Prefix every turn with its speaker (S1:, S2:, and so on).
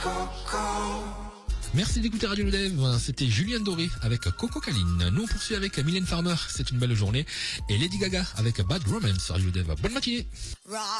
S1: Merci d'écouter Radio Lodev, c'était Julien Doré avec Coco Caline. Nous on poursuit avec Mylène Farmer, c'est une belle journée, et Lady Gaga avec Bad Romance sur Radio Lodev. Bonne matinée.